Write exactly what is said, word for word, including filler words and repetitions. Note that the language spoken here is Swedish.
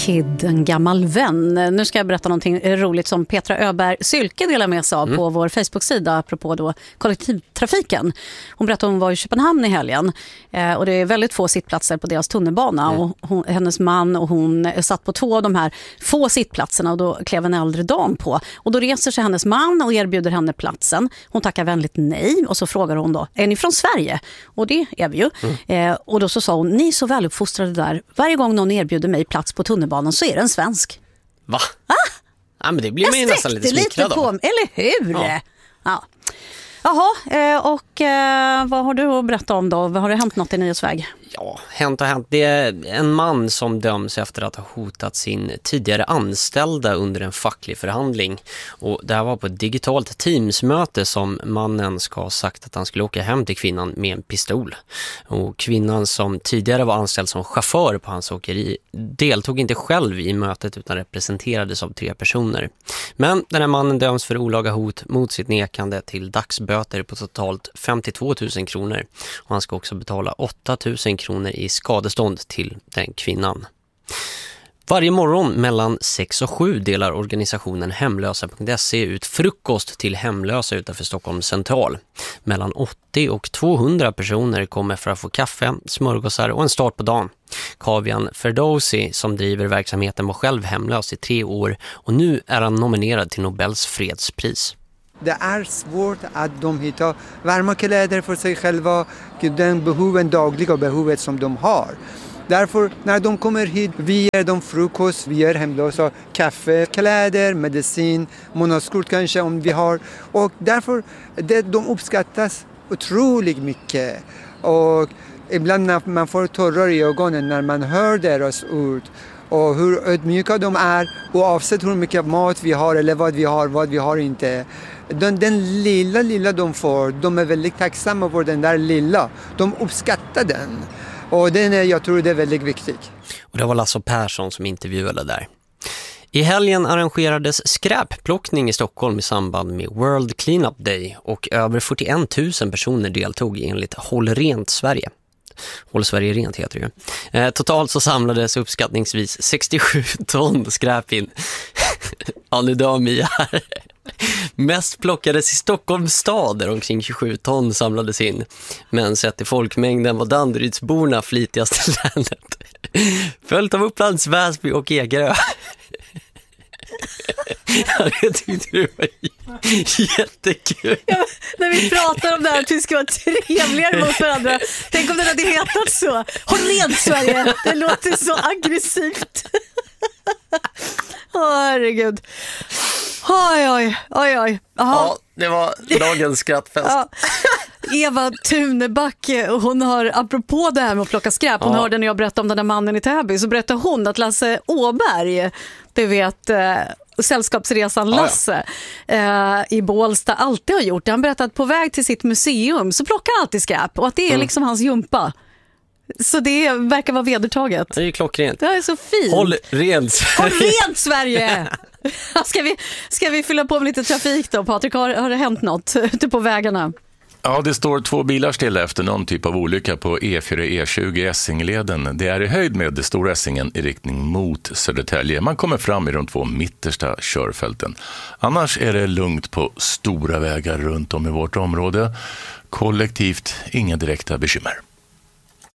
Kid, en gammal vän. Nu ska jag berätta någonting roligt som Petra Öberg Sylke delar med sig av mm. på vår Facebook-sida apropå då kollektivtrafiken. Hon berättade att hon var i Köpenhamn i helgen eh, och det är väldigt få sittplatser på deras tunnelbana mm. och hon, hennes man och hon satt på två av de här få sittplatserna och då klev en äldre dam på. Och då reser sig hennes man och erbjuder henne platsen. Hon tackar vänligt nej och så frågar hon då, är ni från Sverige? Och det är vi ju. Mm. Eh, och då så sa hon, ni är så väluppfostrade där. Varje gång någon erbjuder mig plats på tunnelbanan så är det en svensk. Va? Ah? Ja, men det blir man ju nästan lite smickrad lite på, av. eller hur? Ja. Ja. Jaha, och vad har du att berätta om då? Har det hänt något i Nyhetsväg? Ja, hänt och hänt. Det är en man som döms efter att ha hotat sin tidigare anställda under en facklig förhandling. Och det här var på ett digitalt Teams-möte som mannen ska ha sagt att han skulle åka hem till kvinnan med en pistol. Och kvinnan som tidigare var anställd som chaufför på hans åkeri deltog inte själv i mötet utan representerades av tre personer. Men den här mannen döms för olaga hot mot sitt nekande till dagsböter på totalt femtiotvå tusen kronor. Och han ska också betala åtta tusen kronor i skadestånd till den kvinnan. Varje morgon mellan sex och sju delar organisationen hemlösa punkt se ut frukost till hemlösa utanför Stockholm central. Mellan åttio och tvåhundra personer kommer för att få kaffe, smörgåsar och en start på dagen. Kavian Ferdowsi som driver verksamheten var själv hemlös i tre år och nu är han nominerad till Nobels fredspris. Det är svårt att de hittar varma kläder för sig själva, den behoven, dagliga behovet som de har. Därför när de kommer hit, vi ger dem frukost, vi ger hemlösa kaffe, kläder, medicin, månadskort kanske om vi har. Och därför det, de uppskattas otroligt mycket. Och ibland när man får tårar i ögonen när man hör deras ord. Och hur ödmjuka de är, oavsett hur mycket mat vi har eller vad vi har, vad vi har inte. Den, den lilla, lilla de får, de är väldigt tacksamma för den där lilla. De uppskattar den. Och den är, jag tror det är väldigt viktigt. Och det var Lasse Persson som intervjuade där. I helgen arrangerades skräpplockning i Stockholm i samband med World Cleanup Day och över fyrtioen tusen personer deltog enligt Håll Rent Sverige. Håll Sverige rent heter det ju. Eh, totalt så samlades uppskattningsvis sextiosju ton skräp in. Ja, nu dör Mia här. Mest plockades i Stockholms stad där omkring tjugosju ton samlades in. Men sett i folkmängden var Danderydsborna flitigaste länet. Följt av Upplands, Väsby och Egerö. Ja, det tyckte du var jättekul. Ja, när vi pratar om det här att vi ska vara trevligare mot varandra. Tänk om det hade hetat så. Håll rent Sverige. Det låter så aggressivt. Åh, herregud. Oj, oj, oj, oj. Ja, det var dagens skrattfest. Ja. Eva Thuneback, hon har, apropå det här med att plocka skräp, hon ja. hörde när jag berättade om den där mannen i Täby, så berättade hon att Lasse Åberg, du vet, eh, Sällskapsresan Lasse ja, ja. Eh, i Bålsta alltid har gjort det. Han berättade att på väg till sitt museum så plockar han alltid skräp och att det är mm. liksom hans jumpa. Så det verkar vara vedertaget. Det är ju klockrent. Det är så fint. Håll rent Sverige. Håll rent Sverige! Ska vi, ska vi fylla på med lite trafik då, Patrik? Har, har det hänt något ute på vägarna? Ja, det står två bilar stilla efter någon typ av olycka på E fyra E tjugo Essingeleden. Det är i höjd med det stora Essingen i riktning mot Södertälje. Man kommer fram i de två mittersta körfälten. Annars är det lugnt på stora vägar runt om i vårt område. Kollektivt, inga direkta bekymmer.